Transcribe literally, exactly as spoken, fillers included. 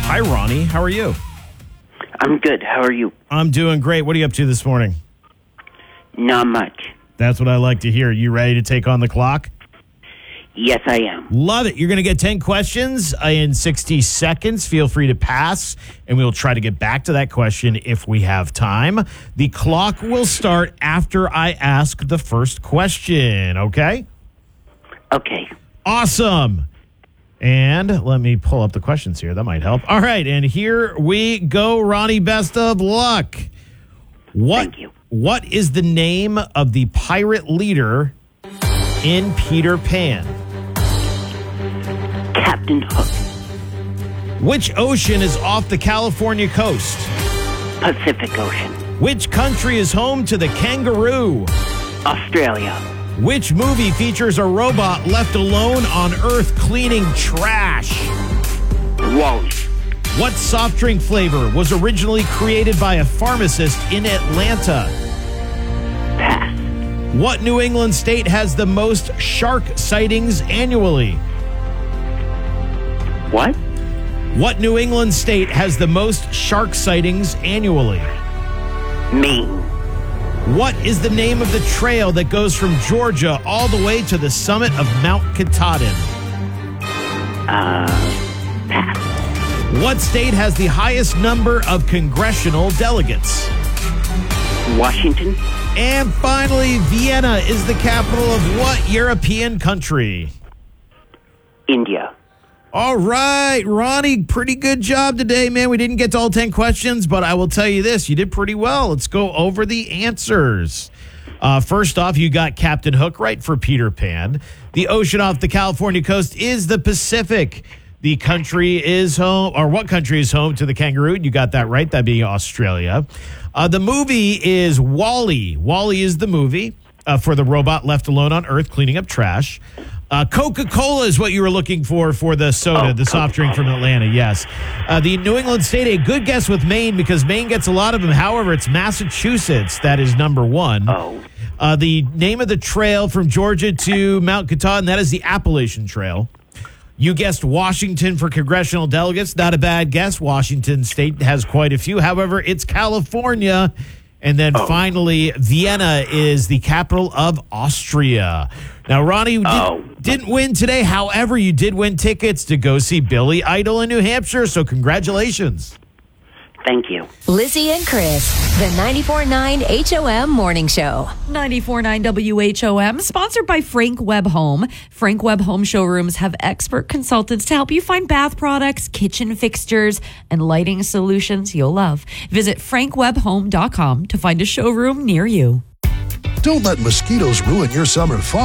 Hi, Ronnie. How are you? I'm good. How are you? I'm doing great. What are you up to this morning? Not much. That's what I like to hear. You ready to take on the clock? Yes, I am. Love it. You're going to get ten questions in sixty seconds. Feel free to pass, and we'll try to get back to that question if we have time. The clock will start after I ask the first question, okay? Okay. Awesome. And let me pull up the questions here. That might help. All right, and here we go, Ronnie. Best of luck. What, Thank you. What is the name of the pirate leader in Peter Pan? Captain Hook. Which ocean is off the California coast? Pacific Ocean. Which country is home to the kangaroo? Australia. Which movie features a robot left alone on Earth cleaning trash? Wall-E. What soft drink flavor was originally created by a pharmacist in Atlanta? Pass. What New England state has the most shark sightings annually? What? What New England state has the most shark sightings annually? Maine. What is the name of the trail that goes from Georgia all the way to the summit of Mount Katahdin? Uh, pass. What state has the highest number of congressional delegates? Washington. And finally, Vienna is the capital of what European country? India. All right, Ronnie, pretty good job today, man. We didn't get to all ten questions, but I will tell you this, you did pretty well. Let's go over the answers. Uh, first off, you got Captain Hook right for Peter Pan. The ocean off the California coast is the Pacific. The country is home, or what country is home to the kangaroo? You got that right. That'd be Australia. Uh, the movie is Wall-E. Wall-E is the movie uh, for the robot left alone on Earth cleaning up trash. Uh, Coca-Cola is what you were looking for for the soda, oh, the soft drink from Atlanta, yes. Uh, the New England state, a good guess with Maine because Maine gets a lot of them. However, it's Massachusetts that is number one. Oh. Uh, the name of the trail from Georgia to Mount Katahdin, that is the Appalachian Trail. You guessed Washington for congressional delegates. Not a bad guess. Washington state has quite a few. However, it's California. And then oh. finally, Vienna is the capital of Austria. Now, Ronnie did, oh. didn't win today. However, you did win tickets to go see Billy Idol in New Hampshire. So congratulations. Thank you. Lizzie and Chris, the ninety-four point nine H O M Morning Show. ninety-four point nine W H O M, sponsored by Frank Webb Home. Frank Webb Home showrooms have expert consultants to help you find bath products, kitchen fixtures, and lighting solutions you'll love. Visit frank webb home dot com to find a showroom near you. Don't let mosquitoes ruin your summer fun.